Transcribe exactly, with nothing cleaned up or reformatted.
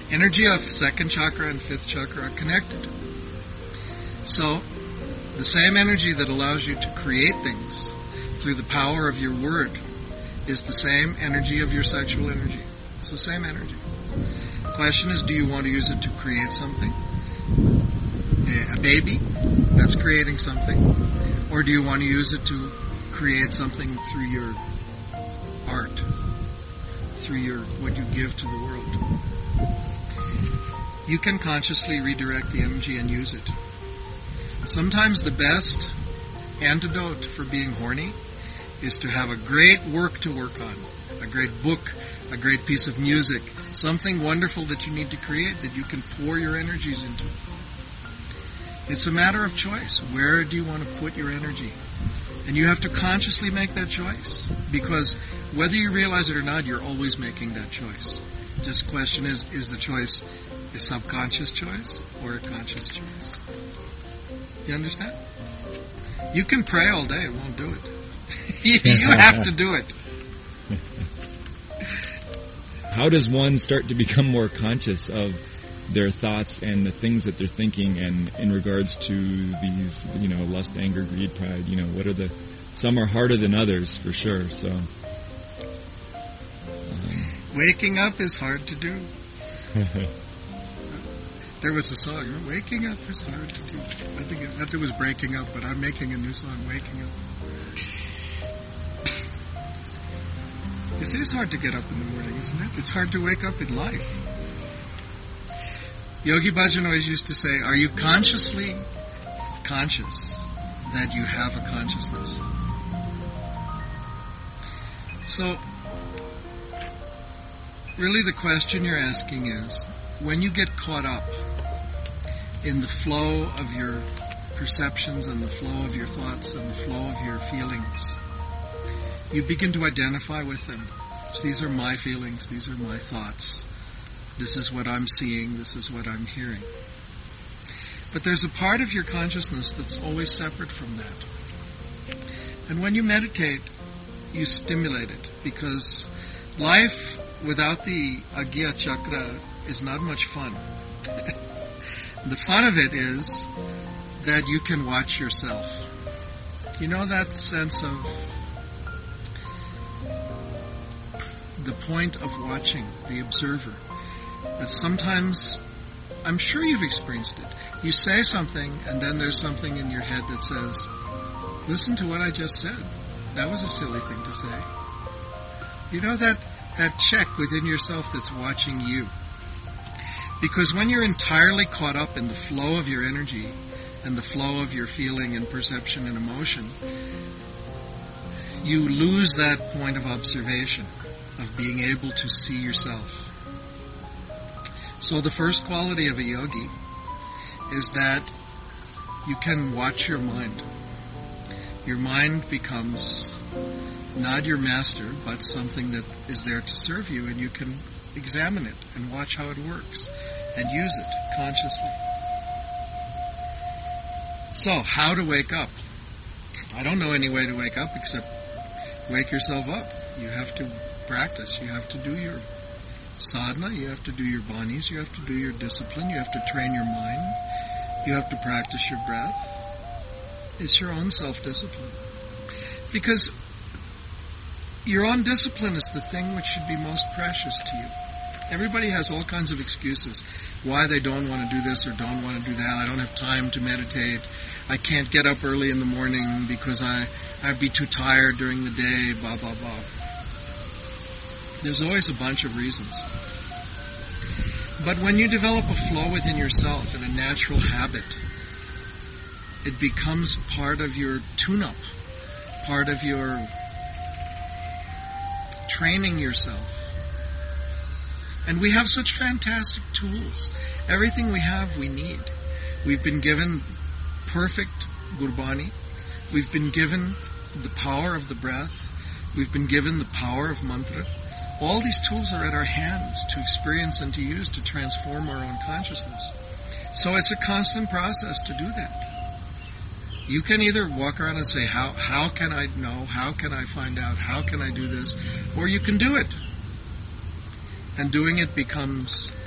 Energy of second chakra and fifth chakra are connected. So, the same energy that allows you to create things through the power of your word is the same energy of your sexual energy. It's the same energy. The question is, do you want to use it to create something? A baby, that's creating something. Or do you want to use it to create something through your art, through your what you give to the world? You can consciously redirect the energy and use it. Sometimes the best antidote for being horny is to have a great work to work on, a great book, a great piece of music, something wonderful that you need to create that you can pour your energies into. It's a matter of choice. Where do you want to put your energy? And you have to consciously make that choice, because whether you realize it or not, you're always making that choice. Just question is, is the choice a subconscious choice or a conscious choice? You understand? You can pray all day, it won't do it. You have to do it. How does one start to become more conscious of their thoughts and the things that they're thinking, and in regards to these, you know, lust, anger, greed, pride, you know, what are the, some are harder than others for sure, so. Um. Waking up is hard to do. There was a song, waking up is hard to do. I think it, that it was breaking up, but I'm making a new song, Waking Up. It is hard to get up in the morning, isn't it? It's hard to wake up in life. Yogi Bhajan always used to say, are you consciously conscious that you have a consciousness? So, really the question you're asking is, when you get caught up in the flow of your perceptions and the flow of your thoughts and the flow of your feelings, you begin to identify with them. So these are my feelings, these are my thoughts. This is what I'm seeing, this is what I'm hearing. But there's a part of your consciousness that's always separate from that. And when you meditate, you stimulate it, because life without the Agya Chakra is not much fun. The fun of it is that you can watch yourself. You know that sense of the point of watching, the observer. But sometimes, I'm sure you've experienced it. You say something, and then there's something in your head that says, listen to what I just said. That was a silly thing to say. You know that, that check within yourself that's watching you. Because when you're entirely caught up in the flow of your energy and the flow of your feeling and perception and emotion, you lose that point of observation, of being able to see yourself. So the first quality of a yogi is that you can watch your mind. Your mind becomes not your master, but something that is there to serve you, and you can examine it and watch how it works and use it consciously. So, how to wake up? I don't know any way to wake up except wake yourself up. You have to practice. You have to do your sadhana. You have to do your banis. You have to do your discipline. You have to train your mind. You have to practice your breath. It's your own self-discipline. Because your own discipline is the thing which should be most precious to you. Everybody has all kinds of excuses why they don't want to do this or don't want to do that. I don't have time to meditate. I can't get up early in the morning because I, I'd be too tired during the day, blah, blah, blah. There's always a bunch of reasons. But when you develop a flow within yourself and a natural habit, it becomes part of your tune-up, part of your training yourself. And we have such fantastic tools. Everything we have, we need. We've been given perfect Gurbani. We've been given the power of the breath. We've been given the power of mantra. All these tools are at our hands to experience and to use to transform our own consciousness. So it's a constant process to do that. You can either walk around and say, how, how can I know? How can I find out? How can I do this? Or you can do it. And doing it becomes